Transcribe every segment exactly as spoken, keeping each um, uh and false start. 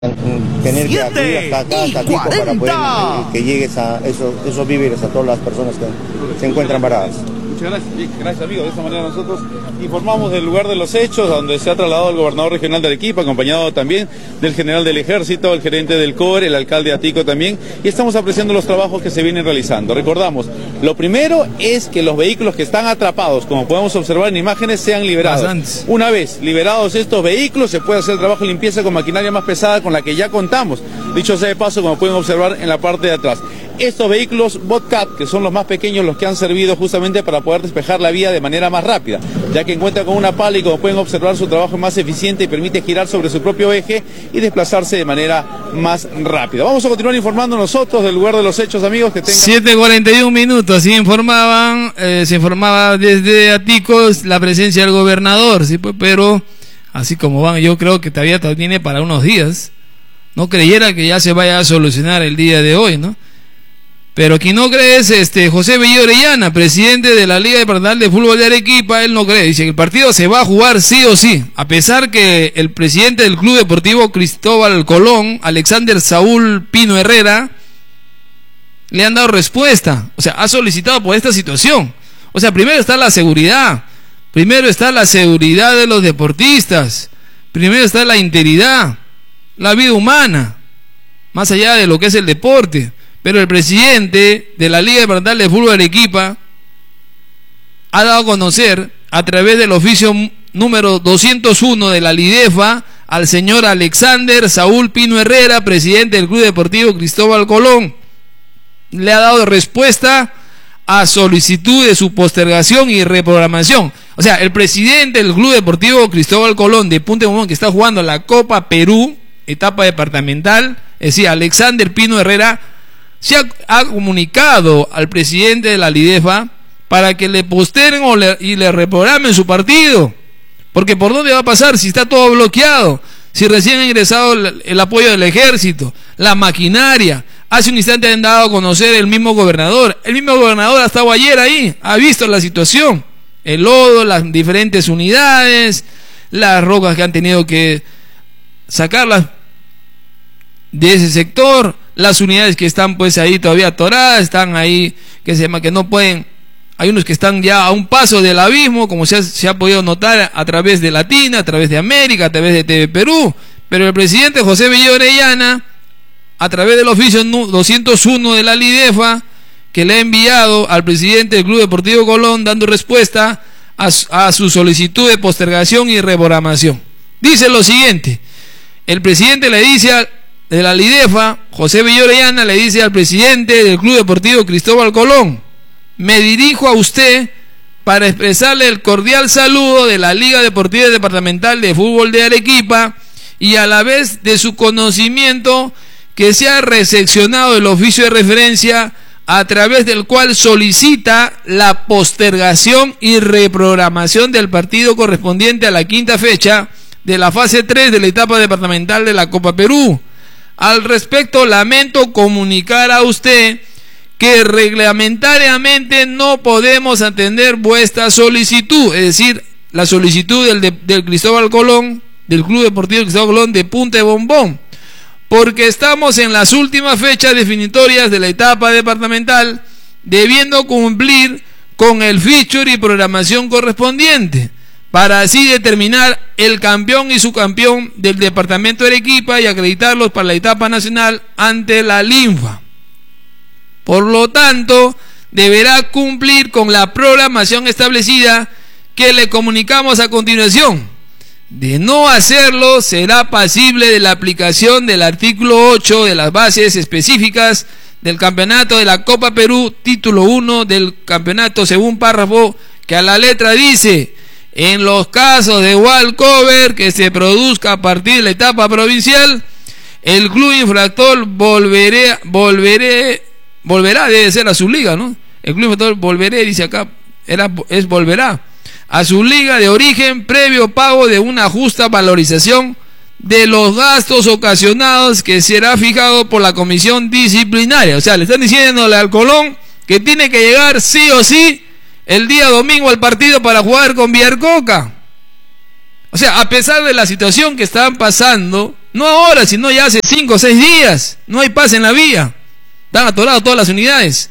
tener que acudir hasta acá, hasta Pico, para poder eh, que llegues a esos, esos víveres a todas las personas que se encuentran varadas. Muchas gracias, bien, gracias amigo. De esta manera nosotros informamos del lugar de los hechos, donde se ha trasladado el gobernador regional de Arequipa, acompañado también del general del ejército, el gerente del C O E R, el alcalde de Atico también, y estamos apreciando los trabajos que se vienen realizando. Recordamos, lo primero es que los vehículos que están atrapados, como podemos observar en imágenes, sean liberados. Bastantes. Una vez liberados estos vehículos, se puede hacer el trabajo de limpieza con maquinaria más pesada con la que ya contamos. Dicho sea de paso, como pueden observar en la parte de atrás. Estos vehículos Bobcat, que son los más pequeños, los que han servido justamente para poder despejar la vía de manera más rápida, ya que cuenta con una pala y, como pueden observar, su trabajo es más eficiente y permite girar sobre su propio eje y desplazarse de manera más rápida. Vamos a continuar informando nosotros del lugar de los hechos, amigos. Que tengan... siete cuarenta y un minutos, así informaban, eh, se informaba desde Aticos la presencia del gobernador, ¿sí? Pues, pero así como van, yo creo que todavía tiene para unos días. No creyera que ya se vaya a solucionar el día de hoy, ¿no? Pero quien no cree es este José Bello Orellana, presidente de la Liga Departamental de Fútbol de Arequipa. Él no cree, dice que el partido se va a jugar sí o sí, a pesar que el presidente del Club Deportivo Cristóbal Colón, Alexander Saúl Pino Herrera, le han dado respuesta, o sea, ha solicitado por esta situación. O sea, primero está la seguridad, primero está la seguridad de los deportistas, primero está la integridad, la vida humana, más allá de lo que es el deporte. Pero el presidente de la Liga Departamental de Fútbol de Arequipa ha dado a conocer a través del oficio número doscientos uno de la LIDEFA al señor Alexander Saúl Pino Herrera, presidente del Club Deportivo Cristóbal Colón. Le ha dado respuesta a solicitud de su postergación y reprogramación. O sea, el presidente del Club Deportivo Cristóbal Colón de Punta de Momón, que está jugando la Copa Perú, etapa departamental, es decir, Alexander Pino Herrera, se ha, ha comunicado al presidente de la LIDEFA para que le posterguen o le, y le reprogramen su partido. Porque ¿por dónde va a pasar si está todo bloqueado? Si recién ha ingresado el, el apoyo del ejército, la maquinaria. Hace un instante han dado a conocer el mismo gobernador. El mismo gobernador ha estado ayer ahí, ha visto la situación. El lodo, las diferentes unidades, las rocas que han tenido que sacarlas de ese sector, las unidades que están pues ahí todavía atoradas, están ahí, que se llama, que no pueden, hay unos que están ya a un paso del abismo, como se ha, se ha podido notar a través de Latina, a través de América, a través de T V Perú. Pero el presidente José Bello Orellana, a través del oficio doscientos uno de la LIDEFA, que le ha enviado al presidente del Club Deportivo Colón, dando respuesta a, a su solicitud de postergación y reprogramación. Dice lo siguiente: el presidente le dice a de la LIDEFA, José Bello Orellana, le dice al presidente del Club Deportivo Cristóbal Colón: me dirijo a usted para expresarle el cordial saludo de la Liga Deportiva Departamental de Fútbol de Arequipa y a la vez de su conocimiento que se ha recepcionado el oficio de referencia a través del cual solicita la postergación y reprogramación del partido correspondiente a la quinta fecha de la fase tres de la etapa departamental de la Copa Perú. Al respecto, lamento comunicar a usted que reglamentariamente no podemos atender vuestra solicitud, es decir, la solicitud del, de, del Cristóbal Colón, del Club Deportivo Cristóbal Colón de Punta de Bombón, porque estamos en las últimas fechas definitorias de la etapa departamental, debiendo cumplir con el feature y programación correspondiente, para así determinar el campeón y subcampeón del departamento de Arequipa y acreditarlos para la etapa nacional ante la Linfa. Por lo tanto, deberá cumplir con la programación establecida que le comunicamos a continuación. De no hacerlo, será pasible de la aplicación del artículo ocho de las bases específicas del campeonato de la Copa Perú, título uno del campeonato, según párrafo que a la letra dice: en los casos de walkover que se produzca a partir de la etapa provincial, el club infractor volveré, volveré, volverá, debe ser a su liga, ¿no? El club infractor volveré, dice acá, era, es volverá a su liga de origen previo pago de una justa valorización de los gastos ocasionados que será fijado por la comisión disciplinaria. O sea, le están diciéndole al Colón que tiene que llegar sí o sí el día domingo al partido para jugar con Villarcoca. O sea, a pesar de la situación que estaban pasando No ahora, sino ya hace cinco o seis días. No hay paz en la vía. Están atoradas todas las unidades.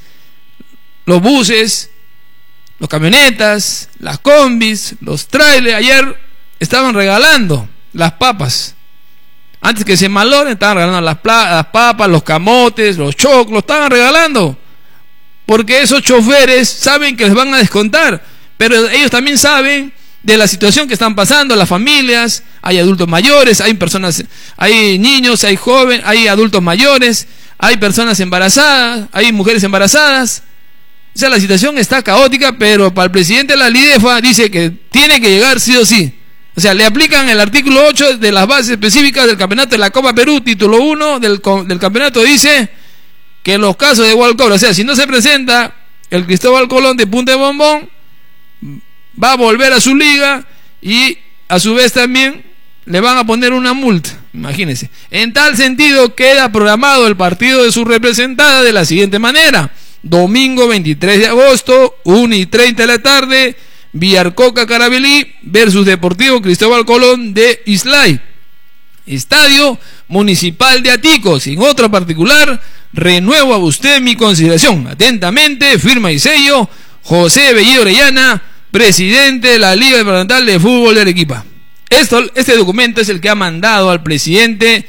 Los buses, los camionetas, las combis, los trailers. Ayer estaban regalando las papas. Antes que se malogren, estaban regalando las, las papas, los camotes, los choclos, estaban regalando. Porque esos choferes saben que les van a descontar. Pero ellos también saben de la situación que están pasando las familias. Hay adultos mayores, hay personas, hay niños, hay jóvenes, hay adultos mayores, hay personas embarazadas, hay mujeres embarazadas. O sea, la situación está caótica, pero para el presidente de la LIDEFA dice que tiene que llegar sí o sí. O sea, le aplican el artículo ocho de las bases específicas del campeonato de la Copa Perú, título uno del, del campeonato, dice que en los casos de igual cobro, o sea, si no se presenta el Cristóbal Colón de Punta de Bombón, va a volver a su liga y a su vez también le van a poner una multa, imagínense. En tal sentido, queda programado el partido de su representada de la siguiente manera: domingo veintitrés de agosto, una y treinta de la tarde, Villarcoca Carabalí versus Deportivo Cristóbal Colón de Islay, Estadio Municipal de Atico. Sin otro particular, renuevo a usted mi consideración. Atentamente, firma y sello, José Bellido Orellana, presidente de la Liga Departamental de Fútbol de Arequipa. Esto, este documento es el que ha mandado al presidente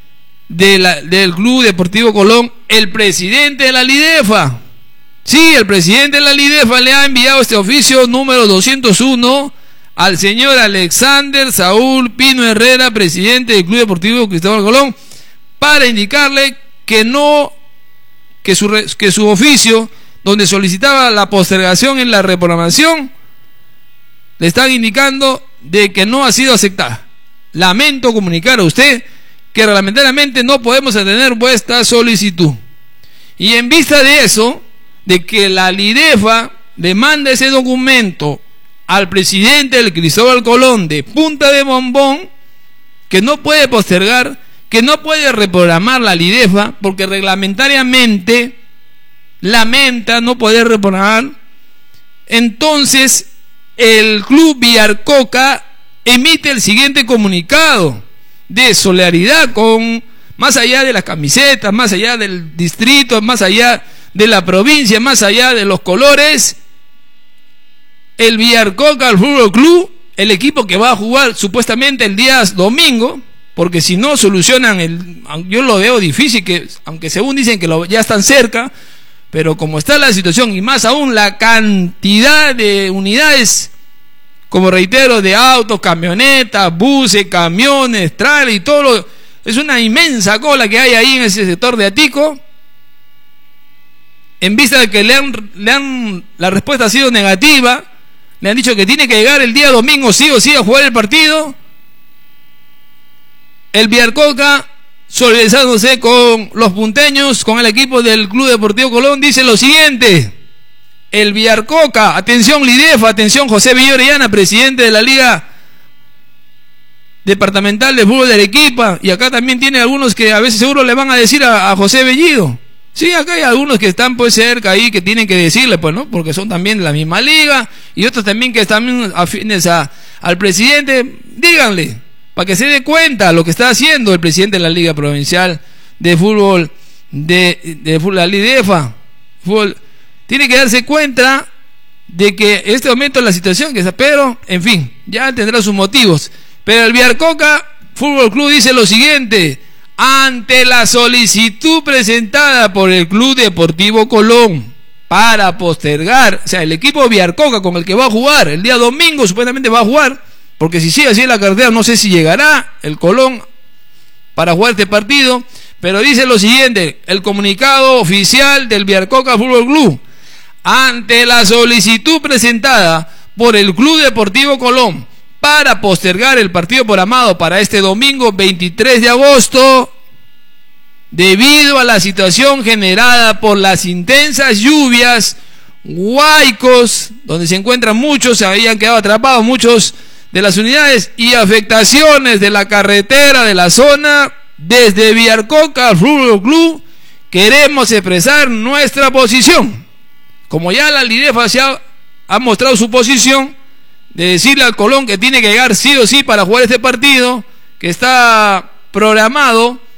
de la, del Club Deportivo Colón, el presidente de la LIDEFA. Sí, el presidente de la LIDEFA le ha enviado este oficio número doscientos uno al señor Alexander Saúl Pino Herrera, presidente del Club Deportivo Cristóbal Colón, para indicarle que no, que su, que su oficio, donde solicitaba la postergación en la reprogramación, le están indicando de que no ha sido aceptada. Lamento comunicar a usted que reglamentariamente no podemos atender vuestra solicitud. Y en vista de eso, de que la LIDEFA le manda ese documento al presidente del Cristóbal Colón de Punta de Bombón, que no puede postergar, que no puede reprogramar la LIDEFA, porque reglamentariamente lamenta no poder reprogramar, entonces el Club Villarcoca emite el siguiente comunicado de solidaridad con, más allá de las camisetas, más allá del distrito, más allá de la provincia, más allá de los colores, el Villarcoca al Fútbol Club, el equipo que va a jugar supuestamente el día domingo, porque si no solucionan el, yo lo veo difícil, que aunque según dicen que lo, ya están cerca, pero como está la situación y más aún la cantidad de unidades, como reitero, de autos, camionetas, buses, camiones, trailers y todo lo, es una inmensa cola que hay ahí en ese sector de Atico. En vista de que le han, le han, la respuesta ha sido negativa, le han dicho que tiene que llegar el día domingo sí o sí a jugar el partido. El Villarcoca, solidarizándose con los punteños, con el equipo del Club Deportivo Colón, dice lo siguiente: el Villarcoca, atención LIDEFA, atención José Bellido Orellana, presidente de la Liga Departamental de Fútbol de Arequipa, y acá también tiene algunos que a veces seguro le van a decir a, a José Bellido. Sí, acá hay algunos que están pues cerca ahí que tienen que decirle, pues, ¿no? Porque son también de la misma liga, y otros también que están afines a, al presidente. Díganle, para que se dé cuenta lo que está haciendo el presidente de la Liga Provincial de Fútbol de, de fútbol, la LIDEFA. Fútbol, tiene que darse cuenta de que en este momento la situación que está, pero, en fin, ya tendrá sus motivos. Pero el Villarcoca Fútbol Club dice lo siguiente: ante la solicitud presentada por el Club Deportivo Colón para postergar, o sea, el equipo Villarcoca con el que va a jugar el día domingo, supuestamente va a jugar, porque si sigue así en la carretera, no sé si llegará el Colón para jugar este partido, pero dice lo siguiente, el comunicado oficial del Villarcoca Fútbol Club: ante la solicitud presentada por el Club Deportivo Colón para postergar el partido programado para este domingo veintitrés de agosto, debido a la situación generada por las intensas lluvias, huaicos, donde se encuentran muchos, se habían quedado atrapados muchos de las unidades, y afectaciones de la carretera de la zona, desde Villarcoca al Fútbol Club queremos expresar nuestra posición. Como ya la LIDEFA se ha, ha mostrado su posición de decirle al Colón que tiene que llegar sí o sí para jugar este partido, que está programado